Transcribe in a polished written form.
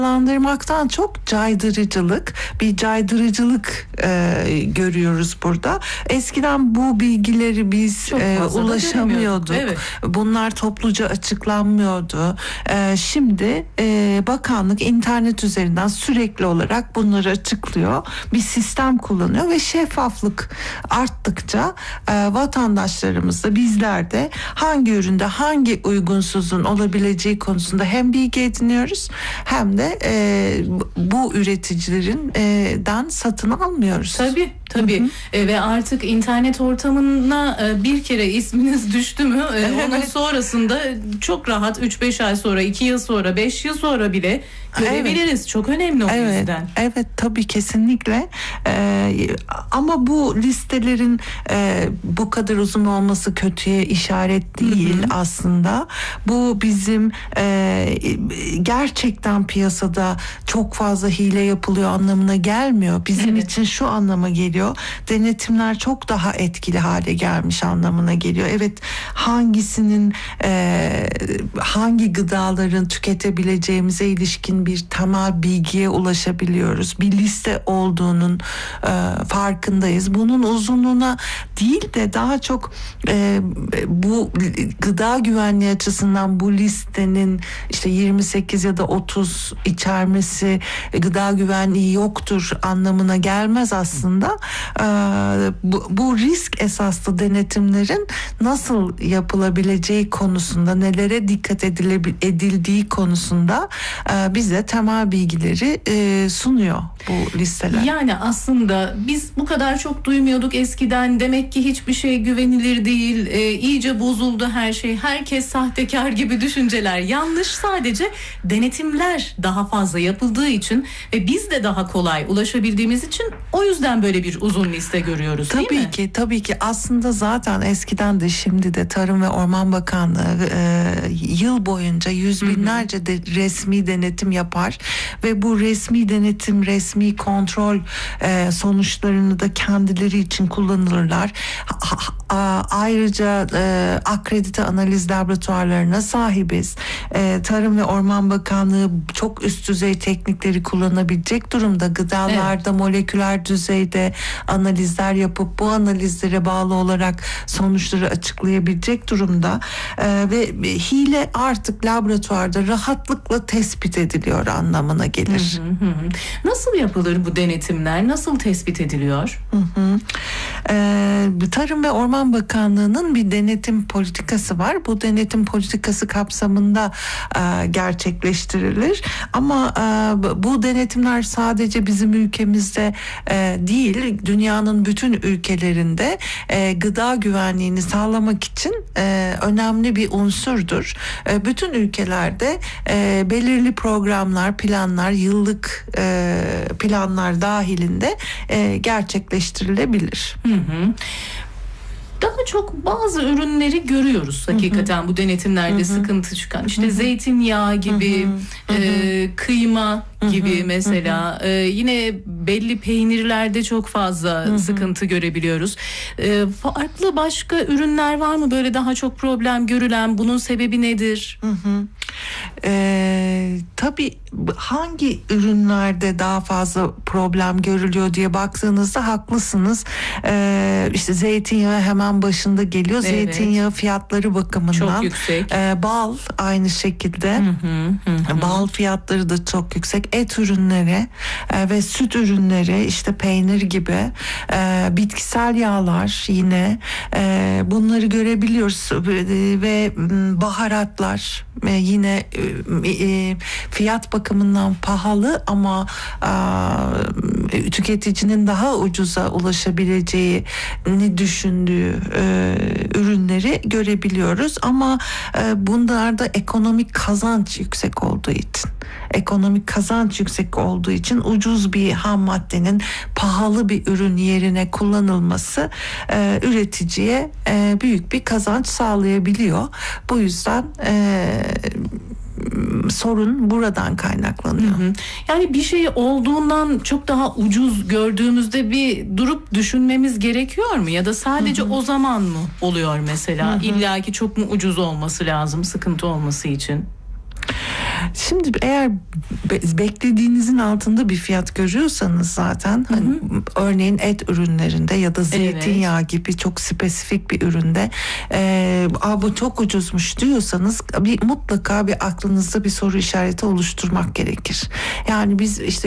Landırmaktan çok caydırıcılık, bir caydırıcılık görüyoruz burada. Eskiden bu bilgileri biz ulaşamıyorduk. Evet. Bunlar topluca açıklanmıyordu. Şimdi bakanlık internet üzerinden sürekli olarak bunları açıklıyor. Bir sistem kullanıyor ve şeffaflık arttıkça vatandaşlarımız da bizler de hangi üründe hangi uygunsuzun olabileceği konusunda hem bilgi ediniyoruz hem de bu üreticilerin satın almıyoruz. Tabii. Ve artık internet ortamına bir kere isminiz düştü mü onun sonrasında çok rahat 3-5 ay sonra, 2 yıl sonra, 5 yıl sonra bile görebiliriz. Evet. Çok önemli o yüzden. Evet tabii kesinlikle. Ama bu listelerin bu kadar uzun olması kötüye işaret değil aslında. Bu bizim gerçekten piyasada çok fazla hile yapılıyor anlamına gelmiyor. Bizim için şu anlama geliyor. Denetimler çok daha etkili hale gelmiş anlamına geliyor. Evet, hangisinin hangi gıdaların tüketebileceğimize ilişkin bir temel bilgiye ulaşabiliyoruz. Bir liste olduğunun farkındayız. Bunun uzunluğuna değil de daha çok bu gıda güvenliği açısından bu listenin işte 28 ya da 30 içermesi gıda güvenliği yoktur anlamına gelmez aslında. Bu risk esaslı denetimlerin nasıl yapılabileceği konusunda, nelere dikkat edildiği konusunda bize temel bilgileri sunuyor bu listeler. Yani aslında biz bu kadar çok duymuyorduk eskiden. Demek ki hiçbir şey güvenilir değil. İyice bozuldu her şey. Herkes sahtekar gibi düşünceler yanlış. Sadece denetimler daha fazla yapıldığı için ve biz de daha kolay ulaşabildiğimiz için o yüzden böyle bir uzun liste görüyoruz, değil mi? Tabii ki. Aslında zaten eskiden de şimdi de Tarım ve Orman Bakanlığı yıl boyunca yüz binlerce resmi denetim yapar ve bu resmi denetim, resmi kontrol sonuçlarını da kendileri için kullanırlar. Ayrıca akredite analiz laboratuvarlarına sahibiz. Tarım ve Orman Bakanlığı çok üst düzey teknikleri kullanabilecek durumda. Gıdalarda moleküler düzeyde analizler yapıp bu analizlere bağlı olarak sonuçları açıklayabilecek durumda ve hile artık laboratuvarda rahatlıkla tespit ediliyor anlamına gelir. Nasıl yapılır bu denetimler? Nasıl tespit ediliyor? Tarım ve Orman Bakanlığı'nın bir denetim politikası var. Bu denetim politikası kapsamında gerçekleştirilir. Ama bu denetimler sadece bizim ülkemizde değil, dünyanın bütün ülkelerinde gıda güvenliğini sağlamak için önemli bir unsurdur. Bütün ülkelerde belirli programlar, planlar, yıllık planlar dahilinde gerçekleştirilebilir. Daha çok bazı ürünleri görüyoruz hakikaten bu denetimlerde sıkıntı çıkan. İşte zeytinyağı gibi, kıyma gibi mesela. Yine belli peynirlerde çok fazla sıkıntı görebiliyoruz. Farklı başka ürünler var mı böyle daha çok problem görülen? Bunun sebebi nedir? Tabii hangi ürünlerde daha fazla problem görülüyor diye baktığınızda haklısınız. İşte zeytinyağı hemen başında geliyor. Evet. Zeytinyağı fiyatları bakımından çok yüksek. Bal aynı şekilde. Bal fiyatları da çok yüksek. Et ürünleri ve süt ürünleri, işte peynir gibi, bitkisel yağlar yine bunları görebiliyoruz ve baharatlar yine fiyat bakımından pahalı ama tüketicinin daha ucuza ulaşabileceğini düşündüğü ürünleri görebiliyoruz ama bunlarda ekonomik kazanç yüksek olduğu için ucuz bir ham maddenin pahalı bir ürün yerine kullanılması üreticiye büyük bir kazanç sağlayabiliyor. Bu yüzden sorun buradan kaynaklanıyor. Yani bir şey olduğundan çok daha ucuz gördüğümüzde bir durup düşünmemiz gerekiyor mu? Ya da sadece o zaman mı oluyor mesela? İlla ki çok mu ucuz olması lazım sıkıntı olması için? Şimdi eğer beklediğinizin altında bir fiyat görüyorsanız zaten hani örneğin et ürünlerinde ya da zeytinyağı gibi çok spesifik bir üründe bu çok ucuzmuş diyorsanız mutlaka bir aklınızda bir soru işareti oluşturmak gerekir. Yani biz işte